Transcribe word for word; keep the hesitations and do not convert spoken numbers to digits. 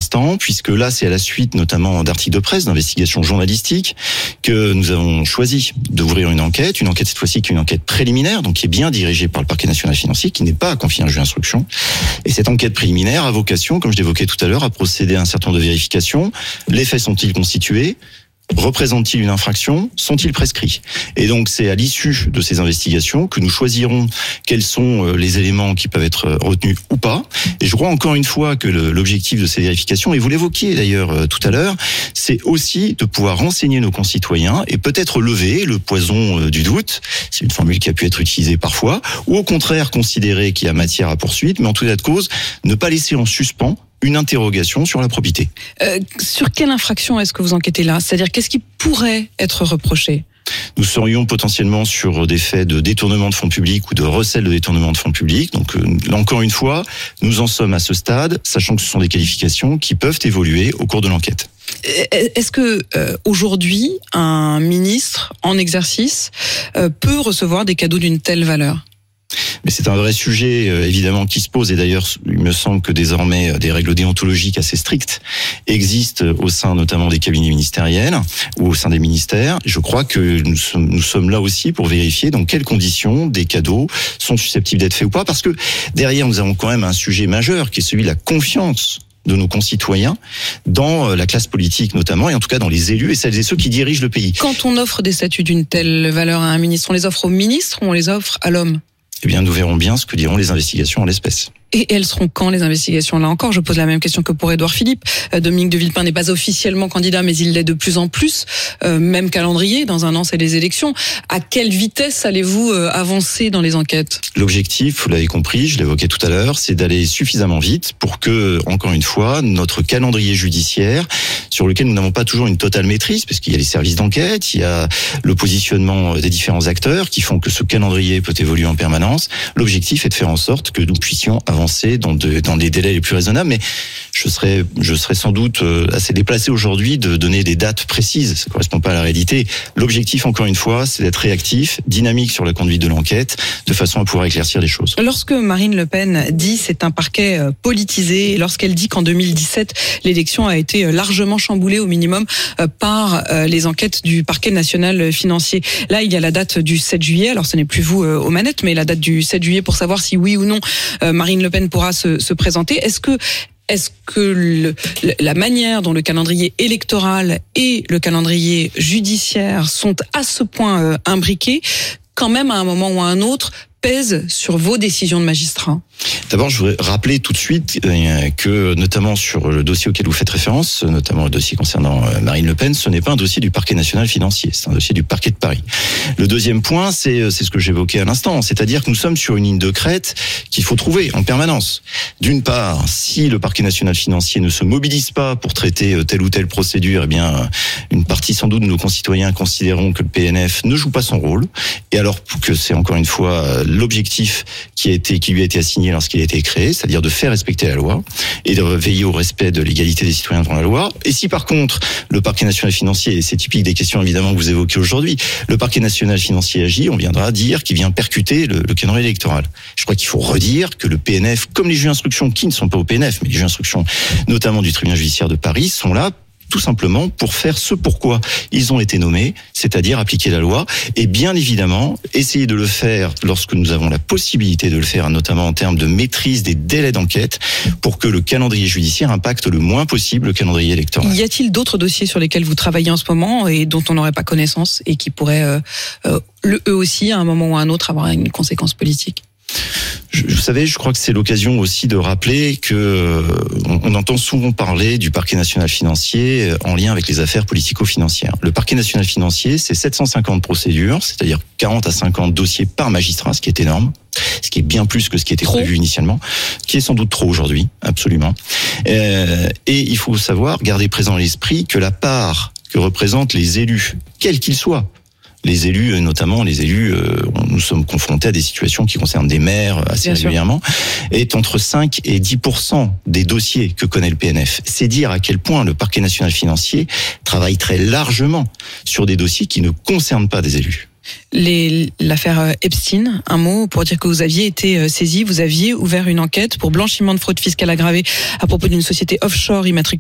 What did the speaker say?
l'instant, puisque là, c'est à la suite notamment d'articles de presse, d'investigations journalistiques, que nous avons choisi d'ouvrir une enquête, une enquête cette fois-ci qui est une enquête préliminaire, donc qui est bien dirigée par le parquet national financier, qui n'est pas confiée à un juge d'instruction. Et cette enquête préliminaire a vocation, comme je l'évoquais tout à l'heure, à procéder à un certain nombre de vérifications. Les faits sont-ils constitués ? Représentent-ils une infraction ? Sont-ils prescrits ? Et donc c'est à l'issue de ces investigations que nous choisirons quels sont les éléments qui peuvent être retenus ou pas. Et je crois encore une fois que le, l'objectif de ces vérifications, et vous l'évoquiez d'ailleurs tout à l'heure, c'est aussi de pouvoir renseigner nos concitoyens et peut-être lever le poison du doute, c'est une formule qui a pu être utilisée parfois, ou au contraire considérer qu'il y a matière à poursuite, mais en tout état de cause, ne pas laisser en suspens une interrogation sur la probité. Euh, sur quelle infraction est-ce que vous enquêtez là ? C'est-à-dire, qu'est-ce qui pourrait être reproché ? Nous serions potentiellement sur des faits de détournement de fonds publics ou de recel de détournement de fonds publics. Donc, euh, encore une fois, nous en sommes à ce stade, sachant que ce sont des qualifications qui peuvent évoluer au cours de l'enquête. Est-ce que euh, aujourd'hui, un ministre en exercice euh, peut recevoir des cadeaux d'une telle valeur ? Mais c'est un vrai sujet, euh, évidemment, qui se pose. Et d'ailleurs, il me semble que désormais, des règles déontologiques assez strictes existent au sein notamment des cabinets ministériels ou au sein des ministères. Je crois que nous sommes, nous sommes là aussi pour vérifier dans quelles conditions des cadeaux sont susceptibles d'être faits ou pas. Parce que derrière, nous avons quand même un sujet majeur qui est celui de la confiance de nos concitoyens dans la classe politique notamment, et en tout cas dans les élus et celles et ceux qui dirigent le pays. Quand on offre des statuts d'une telle valeur à un ministre, on les offre au ministre ou on les offre à l'homme ? Eh bien, nous verrons bien ce que diront les investigations en l'espèce. Et elles seront quand, les investigations ? Là encore, je pose la même question que pour Édouard Philippe. Euh, Dominique de Villepin n'est pas officiellement candidat, mais il l'est de plus en plus. Euh, même calendrier, dans un an, c'est les élections. À quelle vitesse allez-vous euh, avancer dans les enquêtes ? L'objectif, vous l'avez compris, je l'évoquais tout à l'heure, c'est d'aller suffisamment vite pour que, encore une fois, notre calendrier judiciaire, sur lequel nous n'avons pas toujours une totale maîtrise, parce qu'il y a les services d'enquête, il y a le positionnement des différents acteurs qui font que ce calendrier peut évoluer en permanence. L'objectif est de faire en sorte que nous puissions avancer dans, de, dans des délais les plus raisonnables, mais je serais, je serais sans doute assez déplacé aujourd'hui de donner des dates précises, ça ne correspond pas à la réalité. L'objectif, encore une fois, c'est d'être réactif, dynamique sur la conduite de l'enquête, de façon à pouvoir éclaircir les choses. Lorsque Marine Le Pen dit c'est un parquet politisé, et lorsqu'elle dit qu'en deux mille dix-sept, l'élection a été largement chamboulée au minimum par les enquêtes du parquet national financier, là il y a la date du sept juillet, alors ce n'est plus vous aux manettes, mais la date du sept juillet pour savoir si oui ou non Marine Le Pen pourra se, se présenter. Est-ce que Est-ce que le, la manière dont le calendrier électoral et le calendrier judiciaire sont à ce point euh, imbriqués, quand même à un moment ou à un autre, pèse sur vos décisions de magistrats ? D'abord, je voudrais rappeler tout de suite que, notamment sur le dossier auquel vous faites référence, notamment le dossier concernant Marine Le Pen, ce n'est pas un dossier du parquet national financier, c'est un dossier du parquet de Paris. Le deuxième point, c'est, c'est ce que j'évoquais à l'instant, c'est-à-dire que nous sommes sur une ligne de crête qu'il faut trouver en permanence. D'une part, si le parquet national financier ne se mobilise pas pour traiter telle ou telle procédure, eh bien, une partie sans doute de nos concitoyens considéreront que le P N F ne joue pas son rôle, et alors que c'est encore une fois l'objectif qui a été, qui lui a été assigné lorsqu'il a été créé, c'est-à-dire de faire respecter la loi et de veiller au respect de l'égalité des citoyens devant la loi. Et si par contre le parquet national financier, et c'est typique des questions évidemment que vous évoquez aujourd'hui, le parquet national financier agit, on viendra dire qu'il vient percuter le, le calendrier électoral. Je crois qu'il faut redire que le P N F, comme les juges d'instruction qui ne sont pas au P N F, mais les juges d'instruction notamment du tribunal judiciaire de Paris, sont là tout simplement pour faire ce pourquoi ils ont été nommés, c'est-à-dire appliquer la loi, et bien évidemment essayer de le faire lorsque nous avons la possibilité de le faire, notamment en termes de maîtrise des délais d'enquête, pour que le calendrier judiciaire impacte le moins possible le calendrier électoral. Y a-t-il d'autres dossiers sur lesquels vous travaillez en ce moment et dont on n'aurait pas connaissance et qui pourraient euh, euh, eux aussi, à un moment ou à un autre, avoir une conséquence politique ? Je, vous savez, je crois que c'est l'occasion aussi de rappeler que euh, on, on entend souvent parler du parquet national financier en lien avec les affaires politico-financières. Le parquet national financier, c'est sept cent cinquante procédures, c'est-à-dire quarante à cinquante dossiers par magistrat, ce qui est énorme, ce qui est bien plus que ce qui était trop. prévu initialement, qui est sans doute trop aujourd'hui, absolument. Euh, et il faut savoir, garder présent à l'esprit que la part que représentent les élus, quels qu'ils soient, les élus, notamment les élus, euh, nous sommes confrontés à des situations qui concernent des maires assez Bien régulièrement, sûr. est entre cinq et dix pour cent des dossiers que connaît le P N F. C'est dire à quel point le parquet national financier travaille très largement sur des dossiers qui ne concernent pas des élus. Les, l'affaire Epstein, un mot pour dire que vous aviez été saisi, vous aviez ouvert une enquête pour blanchiment de fraude fiscale aggravée à propos d'une société offshore immatriculée